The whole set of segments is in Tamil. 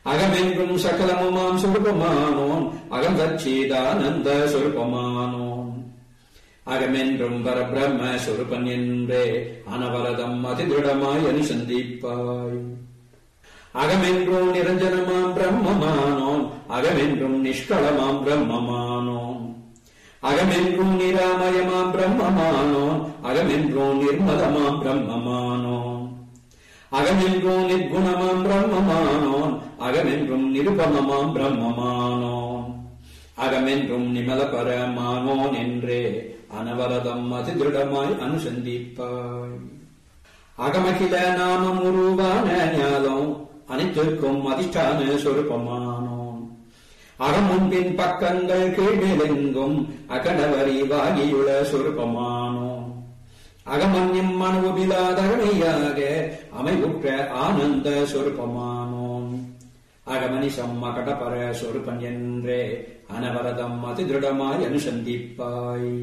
அகமென்றும் சகலமுமாம் சொருபமானோன் அகம் சச்சிதானந்த சொருபமானோன் அகமென்றும் பரபிரம்ம சொருபன் என்றே அனவரதம் அதிதிருடமாய் அனுசந்திப்பாய். அகமென்றும் நிரஞ்சனமாம் பிரம்மமானோன் அகமென்றும் நிஷ்களமாம் பிரம்மமானோன் அகமென்றும் நிராமயமாம் பிரம்மமானோன் அகமென்றும் நிர்மலமாம் பிரம்மமானோன் அகமென்றும் நிர்குணமாம் பிரம்மமானோன் அகமென்றும் நிருபமமாம் பிரம்மமானோன் அகமென்றும் நிமல பரமானோன் என்றே அனவரதம் அதிதிருடமாய் அனுசந்திப்பாய். அகமகில நாமம் உருவான ஞானம் அனைத்திற்கும் அதிஷ்டான சொருபமானோன் அகம் முன்பின் பக்கங்கள் கீழ்நிலெங்கும் அகண்டவரி வாகியுள சொருபமானோன் அகமன்யம் மனுவிலாதகமையாக அமைவுற்ற ஆனந்த சொருபமானோன் அகமனிசம் அகடபர சொருபன் என்றே அனவரதம் அதிதிருடமாய் அனுசந்திப்பாய்.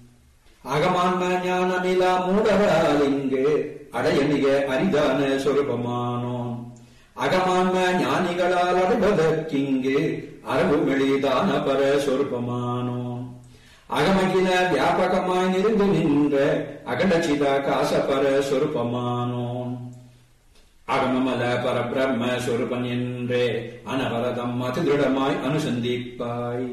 அகமான்ம ஞானமிலா மூடரால் இங்கு அடைய மிக அரிதான சொருபமானோன் அகமான்ம ஞானிகளால் அடைவதற்கிங்கு அரபுமெளிதான பர சொருபமானோன் அகமகில வியாபகமாய் நிருந்து நின்ற அகண்டசித காசபர சொருபமானோன் அகமமல பரபிரம்ம சொருபன் என்றே அனவரதம் அதிதிருடமாய் அனுசந்திப்பாய்.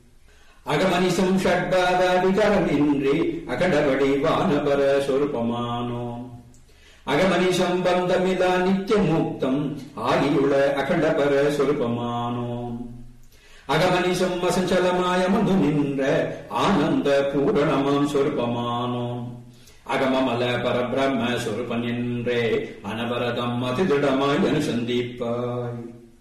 அகமனிசம் ஷட்பாத விகாரமின்றி அகண்டபடி வானபர சொருபமானோன் அகமனிசம் பந்தமிலா நித்திய முக்தம் ஆகியுள்ள அகண்டபர சொருபமானோன் அகமனிசம் அசஞ்சலமாய மது நின்ற ஆனந்த பூரணமாம் சொருபமானோன் அகமமல பரபிரம்ம சொருபன் என்றே அனவரதம் அதிதிருடமாய் அனுசந்திப்பாய்.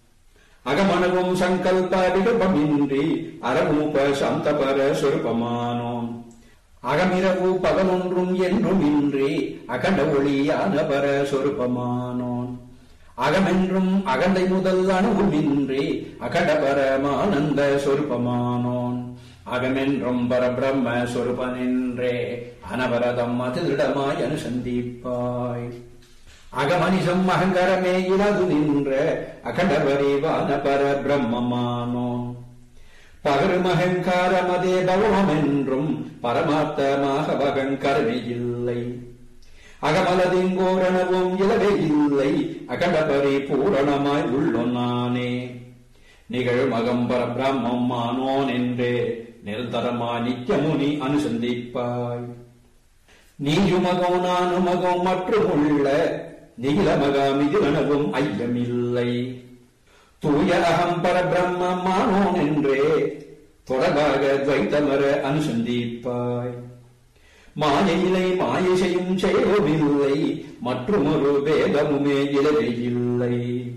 அகமனவும் சங்கல்ப விகல்பமின்றி அரபூப சாந்தபர சொருபமானோன் அகமிரவு பகலொன்றும் என்றும் இன்றி அகண்ட ஒளியான பர சொருபமானோன் அகமென்றும் அகண்டை முதல் அணுவுமின்றி அகண்டபரமானந்த சொருபமானோன் அகமென்றும் பரபிரம்ம சொருபன் என்றே அனவரதம் அதிதிருடமாய் அனுசந்திப்பாய். அகமனிசம் அகங்கரமே இலது நின்ற அகண்டபரிவான பர பிரம்மமானோன் பகரும் அகங்காரமதே பவமென்றும் பரமார்த்தமாக அகங்கரமே இல்லை அகமலதிங்கோரணவும் இலவே இல்லை அகண்டபரி பூரணமாய் உள்ளொன்னானே நிகழும் அகம் பரபிரம்மம் ஆனோன் என்றே நிரந்தரமாய் நித்தியமுனி அனுசந்திப்பாய். நீயுமகம் நானுமகம் மற்றும் உள்ள நிகிலமகமிதிலனவும் ஐயமில்லை தூய அகம் பரபிரம்மமானோன் என்றே தொடர்பாக துவைத்தமர அனுசந்திப்பாய். மாயையிலை மாயை செய்யும் செயலுமில்லை மற்றுமொரு வேதமுமே இலவே இல்லை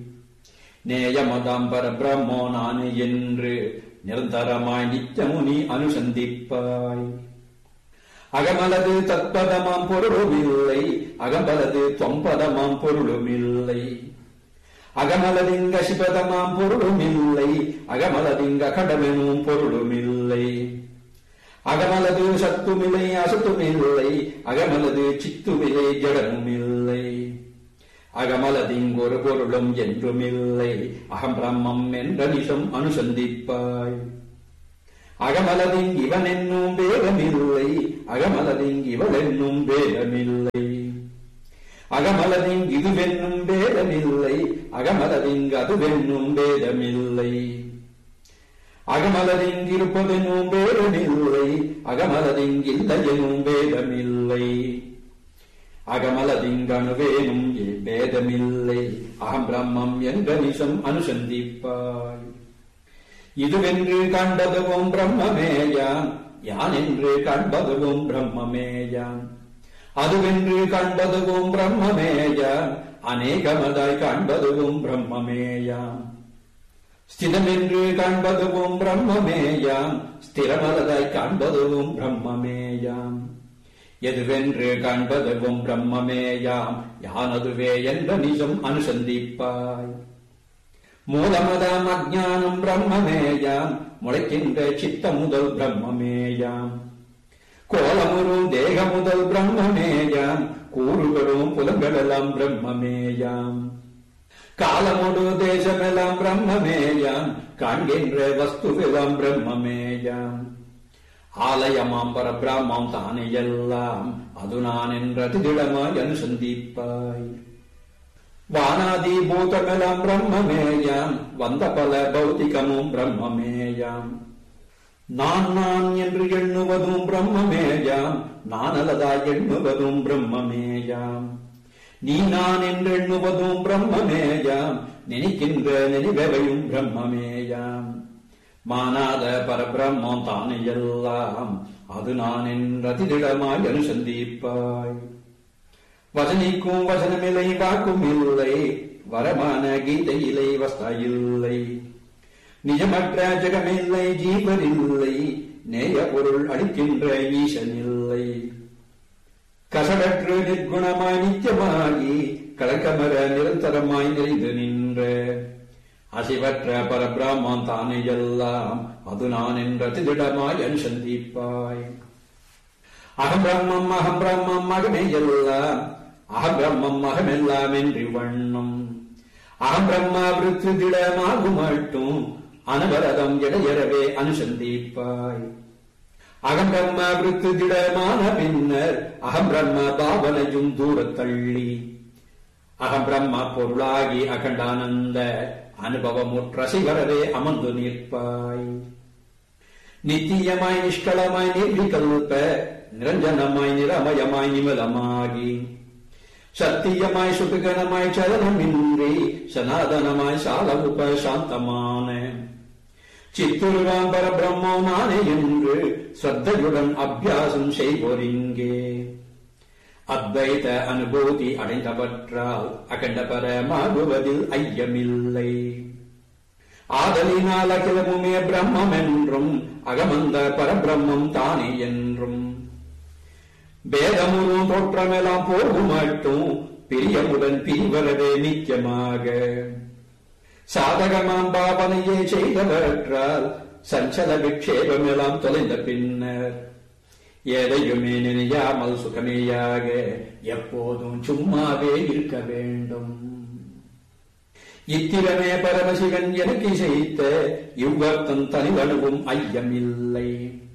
நேயமதாம் பரபிரம்மோ நானே என்று நிரந்தரமாய் நித்தியமுனி அனுசந்திப்பாய். அகமலது தத்பதமாம் பொருளுமில்லை அகமலது தொம்பதமாம் பொருளுமில்லை அகமலதிங்க சிபதமாம் பொருளுமில்லை அகமலதிங்க கடமெனும் பொருளுமில்லை அகமலது சத்துமில்லை அசத்துமில்லை அகமலது சித்துமில்லை ஜடமுமில்லை அகமலதிங்கொரு பொருளும் என்றுமில்லை அகம் பிரம்மம் என்ற நிஷம் அனுசந்திப்பாய். அகமலதிங் இவன் என்னும் வேதமில்லை அகமலதிங் இவள் என்னும் வேதமில்லை அகமலதிங் இதுவென்னும் வேதமில்லை அகமலதிங் அதுவென்னும் வேதமில்லை அகமலதிங் இருப்பதென்னும் வேதமில்லை அகமலதிங் இல்லை எனும் வேதமில்லை அகமலதிங் அணுவேனும் வேதமில்லை அகம் பிரம்மம் என்ற நிஷம் அனுசந்திப்பாய். இதுவென்று காண்பதுவும் பிரம்மமேயான் யான் என்று காண்பதுவும் பிரம்மமேயான் அதுவென்று காண்பதுவும் பிரம்மமேயான் அநேகமதாய் காண்பதுவும் பிரம்மமேயான் ஸ்திதமென்று காண்பதுவும் பிரம்மமேயான் ஸ்திரமலதாய் காண்பதுவும் பிரம்மமேயான் எதுவென்று காண்பதுவும் பிரம்மமேயாம் யானதுவே என்ற நிஜம் அனுசந்திப்பாய். மூலமதாம் அஜ்ஞானம் பிரம்மமேயாம் முளைக்கின்ற சித்த முதல் பிரம்மமேயாம் கோலமுறும் தேக முதல் பிரம்மமேயாம் கூறுகளும் புலங்களெல்லாம் பிரம்மமேயாம் காலமுடு தேக தேசமெல்லாம் பிரம்மமேயாம், காண்கின்ற வஸ்துவெல்லாம் பிரம்மமேயாம். ஆலயமாம் பரபிரம்மம் தானே எல்லாம், அது நான் என்ற திடமாய் அனுசந்திப்பாய். வானாதி பூதமெல்லாம் பிரம்மமேயாம், வந்த பல பௌத்திகமும் பிரம்மமேயாம். நான் நான் என்று எண்ணுவதும் பிரம்மமேயாம், நான் அல்லதாய் எண்ணுவதும் பிரம்மமேயாம். நீ நான் என்று எண்ணுவதும் பிரம்மமேயாம், நினைக்கின்ற நினைவையும் பிரம்மமேயாம். மானாத பரபிரம்மம் தானே எல்லாம், அது நான் என்ற திடமாய் அனுசந்திப்பாய். வசனிக்கும் வசனமில்லை, வாக்கும் இல்லை, வரமான கீதையிலை வஸ்தாயில்லை. நிஜமற்ற ஜெகமில்லை, ஜீவனில்லை, நேய பொருள் அளிக்கின்ற ஈசனில்லை. கசடற்று நிர்குணமாய் நித்தியமாகி, கலக்கமர நிரந்தரமாய் நிறைந்து நின்ற அசிவற்ற பரபிரம்மம் தானே எல்லாம், அது நான் என்ற திடமாய் அனுசந்திப்பாய். அகம் பிரம்மம் அகம் பிரம்மம் அகமே எல்லாம், அகம் பிரம்மம் அகமெல்லாம் என்று வண்ணம். அகம் பிரம்மா விருத்து திடமாகும் மட்டும், அனவரதம் இடையறவே அனுசந்திப்பாய். அகம் பிரம்ம விருத்து திடமான பின்னர், அகம் பிரம்ம பாவனையும் தூரத்தள்ளி, அகம் பிரம்ம பொருளாகி அகண்டானந்த அனுபவமுற்ற சிவரவே அமர்ந்து நிற்பாய். நித்தியமாய் நிஷ்களமாய் நிர்விகல்ப நிரஞ்சனமாய் நிரமயமாய் நிமலமாகி, சத்தியமாய் சுககணமாய் சலனமின்றி சனாதனமாய் சாலமுப சாந்தமான சித்துருவான் பரபிரம்மம் நானே என்று ஸ்ரத்தையுடன் அபியாசம் செய்வோரிங்கே. அத்வைத அனுபூதி அடைந்தவற்றால் அகண்ட பரமாகுவதில் ஐயமில்லை. ஆதலினால் அகிலமுமே பிரம்மம் என்றும், அகமந்த பரபிரம்மம் தானே என்றும், பேதமுறும் தோற்றமெல்லாம் போகும் மட்டும், பிரியமுடன் பிரிவரவே நித்தியமாக. சாதகமாம் பாவனையே செய்தவற்றால் சஞ்சல விக்ஷேபமெல்லாம் தொலைந்த பின்னர், எதையுமே நினையாமல் சுகமேயாக எப்போதும் சும்மாவே இருக்க வேண்டும். இத்திரமே பரமசிவன் எனக்கு செய்த இவ்வர்த்தம் தனிவனுவும் ஐயமில்லை.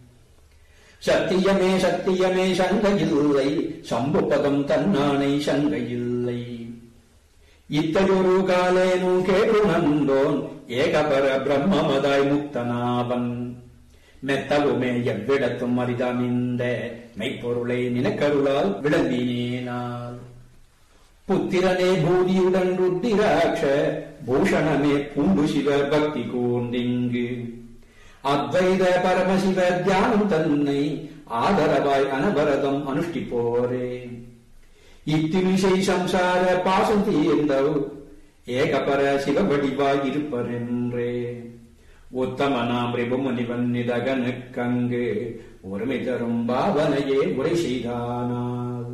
சத்தியமே சத்தியமே சங்கையில்லை, சம்புபதம் தன்னானை சங்கையில்லை. இத்தகையொரு காலேனு கேட்டு நந்தோன், ஏகபர பிரம்மமதாய் முக்தனாவன். மெத்தவுமே எவ்விடத்தும் அரிதாமிந்த மெய்ப்பொருளை நினக்கருளால் விளம்பினேனால். புத்திரனே பூதியுடன் ருத்திராட்ச பூஷணமே பூண்டு சிவ பக்தி கூர்ந்திங்கு, அத்வைத பரமசிவ தியானம் தன்னை ஆதரவாய் அனவரதம் அனுஷ்டிப்போரே. இத்திவிசை சம்சார பாசம் தீர்ந்தவ் ஏகபர சிவவடிவாய் இருப்பரென்றே. உத்தமனாம் ரிபுமுனிவன் நிதகனுக்கங்கு ஒருமை தரும் பாவனையே உரை செய்தானால்.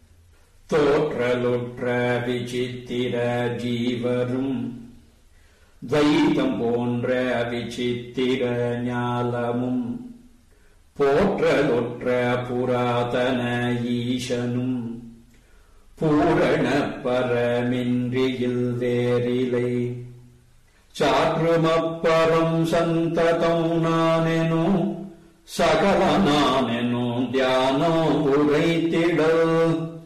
தோற்றலுற்ற விசித்திர ஜீவரும் துவைதம் போன்ற விசித்திர ஞாலமும், போற்றலுற்ற புராதன ஈசனும் பூரண பரமின்றியில் வேறிலை. சாற்றுமப்பரம் சந்ததம் நானெனும் சகல நானெனும் தியானம் உரைத்திடல்.